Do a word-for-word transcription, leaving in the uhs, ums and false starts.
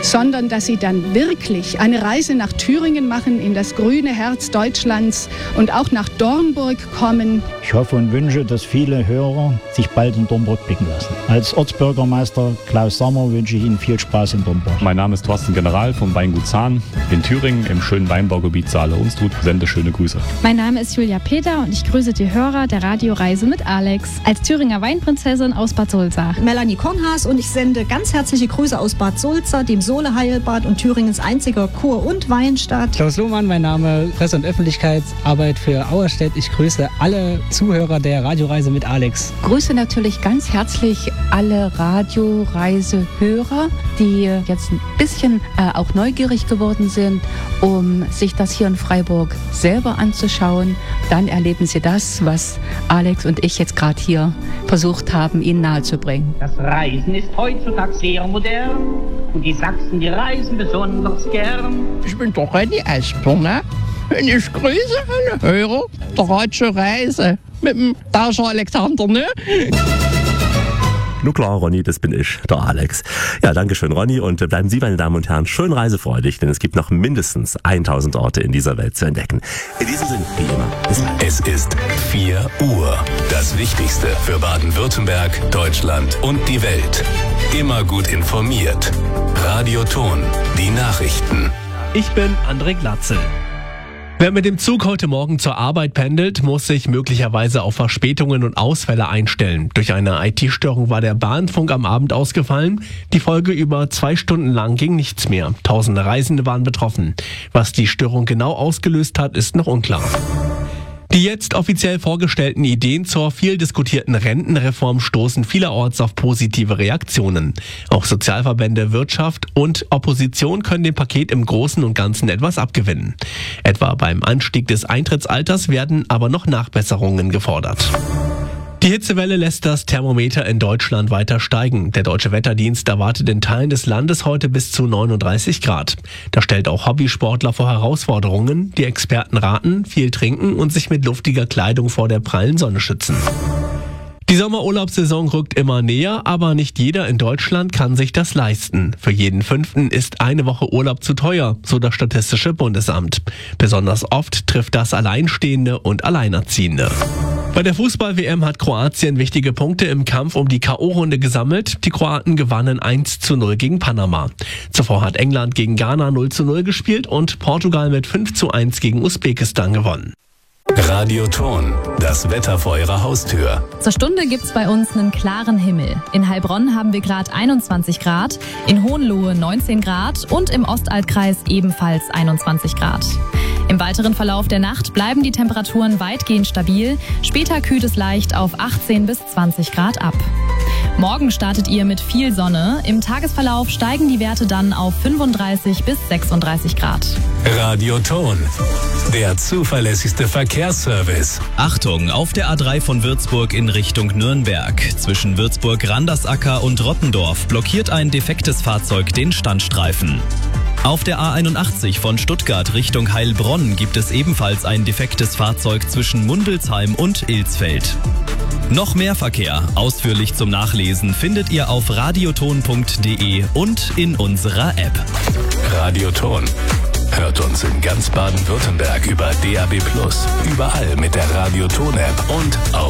sondern dass sie dann wirklich eine Reise nach Thüringen machen, in das grüne Herz Deutschlands und auch nach Dornburg kommen. Ich hoffe und wünsche, dass viele Hörer sich bald in Dornburg blicken lassen. Als Ortsbürgermeister Klaus Sommer wünsche ich Ihnen viel Spaß in Dornburg. Mein Name ist Thorsten General vom Weingut Zahn in Thüringen im schönen Weinbaugebiet Saale-Unstrut. Sende schöne Grüße. Mein Name ist Julia Peter und ich grüße die Hörer der Radioreise mit Alex als Thüringer Weinprinzessin aus Bad Sulza. Melanie Konhaas und ich sende ganz herzliche Grüße aus Bad Sulza, dem Sohle-Heilbad und Thüringens einziger Kur- und Weinstadt. Klaus Lohmann, mein Name, Presse- und Öffentlichkeitsarbeit für Auerstedt. Ich grüße alle Zuhörer der Radioreise mit Alex. Grüße natürlich ganz herzlich alle Radioreisehörer, die jetzt ein bisschen äh, auch neugierig geworden sind, um sich das hier in Freiburg selber anzuschauen. Dann erleben sie das, was Alex und ich jetzt gerade hier versucht haben, ihnen nahezubringen. Das Reisen ist heutzutage sehr modern und die Sachsen, die reisen besonders gern. Ich bin doch René Eisbrunner und ich grüße alle Hörer der Radioreise mit dem Tauscher Alexander, ne? Nur klar, Ronny, das bin ich, der Alex. Ja, danke schön, Ronny. Und bleiben Sie, meine Damen und Herren, schön reisefreudig, denn es gibt noch mindestens tausend Orte in dieser Welt zu entdecken. In diesem Sinne, wie immer, bis bald. Es ist vier Uhr. Das Wichtigste für Baden-Württemberg, Deutschland und die Welt. Immer gut informiert. Radio Ton, die Nachrichten. Ich bin André Glatzel. Wer mit dem Zug heute Morgen zur Arbeit pendelt, muss sich möglicherweise auf Verspätungen und Ausfälle einstellen. Durch eine I T-Störung war der Bahnfunk am Abend ausgefallen. Die Folge: über zwei Stunden lang ging nichts mehr. Tausende Reisende waren betroffen. Was die Störung genau ausgelöst hat, ist noch unklar. Die jetzt offiziell vorgestellten Ideen zur viel diskutierten Rentenreform stoßen vielerorts auf positive Reaktionen. Auch Sozialverbände, Wirtschaft und Opposition können dem Paket im Großen und Ganzen etwas abgewinnen. Etwa beim Anstieg des Eintrittsalters werden aber noch Nachbesserungen gefordert. Die Hitzewelle lässt das Thermometer in Deutschland weiter steigen. Der Deutsche Wetterdienst erwartet in Teilen des Landes heute bis zu neununddreißig Grad. Das stellt auch Hobbysportler vor Herausforderungen. Die Experten raten, viel trinken und sich mit luftiger Kleidung vor der prallen Sonne schützen. Die Sommerurlaubssaison rückt immer näher, aber nicht jeder in Deutschland kann sich das leisten. Für jeden Fünften ist eine Woche Urlaub zu teuer, so das Statistische Bundesamt. Besonders oft trifft das Alleinstehende und Alleinerziehende. Bei der Fußball-W M hat Kroatien wichtige Punkte im Kampf um die K O-Runde gesammelt. Die Kroaten gewannen eins zu null gegen Panama. Zuvor hat England gegen Ghana null zu null gespielt und Portugal mit fünf zu eins gegen Usbekistan gewonnen. Radio Ton, das Wetter vor Ihrer Haustür. Zur Stunde gibt's bei uns einen klaren Himmel. In Heilbronn haben wir gerade einundzwanzig Grad, in Hohenlohe neunzehn Grad und im Ostaltkreis ebenfalls einundzwanzig Grad. Im weiteren Verlauf der Nacht bleiben die Temperaturen weitgehend stabil. Später kühlt es leicht auf achtzehn bis zwanzig Grad ab. Morgen startet ihr mit viel Sonne. Im Tagesverlauf steigen die Werte dann auf fünfunddreißig bis sechsunddreißig Grad. Radio Ton, der zuverlässigste Verkehrsservice. Achtung, auf der A drei von Würzburg in Richtung Nürnberg. Zwischen Würzburg-Randersacker und Rottendorf blockiert ein defektes Fahrzeug den Standstreifen. Auf der A einundachtzig von Stuttgart Richtung Heilbronn gibt es ebenfalls ein defektes Fahrzeug zwischen Mundelsheim und Ilsfeld. Noch mehr Verkehr, ausführlich zum Nachlesen, findet ihr auf radioton punkt de und in unserer App. Radio Ton. Hört uns in ganz Baden-Württemberg über D A B plus, überall mit der Radio Ton App und auf